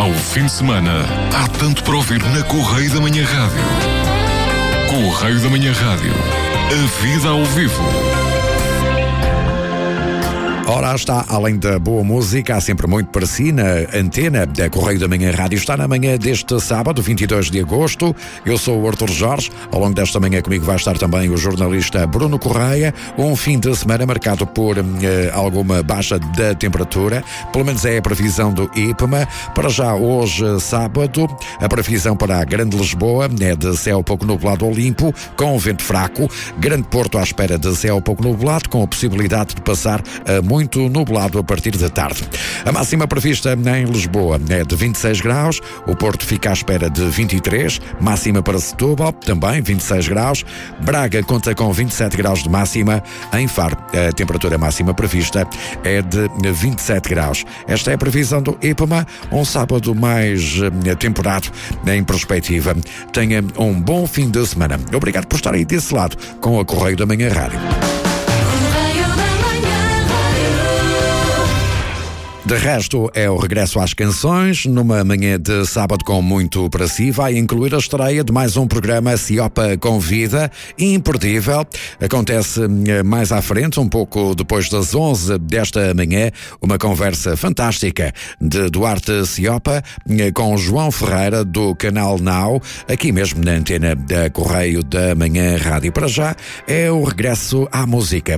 Ao fim de semana, há tanto para ouvir na Correio da Manhã Rádio. Correio da Manhã Rádio. A vida ao vivo. Ora, está, além da boa música, há sempre muito para si na antena da Correio da Manhã Rádio. Está na manhã deste sábado, 22 de agosto. Eu sou o Arthur Jorge. Ao longo desta manhã comigo vai estar também o jornalista Bruno Correia. Um fim de semana marcado por alguma baixa da temperatura. Pelo menos é a previsão do IPMA. Para já, hoje, sábado, a previsão para a Grande Lisboa é de céu pouco nublado ou limpo, com vento fraco. Grande Porto à espera de céu pouco nublado, com a possibilidade de passar a muito nublado a partir da tarde. A máxima prevista em Lisboa é de 26 graus, o Porto fica à espera de 23, máxima para Setúbal, também 26 graus, Braga conta com 27 graus de máxima, em Faro a temperatura máxima prevista é de 27 graus. Esta é a previsão do IPMA, um sábado mais temperado em perspectiva. Tenha um bom fim de semana. Obrigado por estar aí desse lado com a Correio da Manhã Rádio. De resto, é o regresso às canções, numa manhã de sábado com muito para si. Vai incluir a estreia de mais um programa Ciopa Convida, imperdível. Acontece mais à frente, um pouco depois das 11 desta manhã, uma conversa fantástica de Duarte Ciopa com João Ferreira, do canal Now, aqui mesmo na antena da Correio da Manhã Rádio. Para já, é o regresso à música.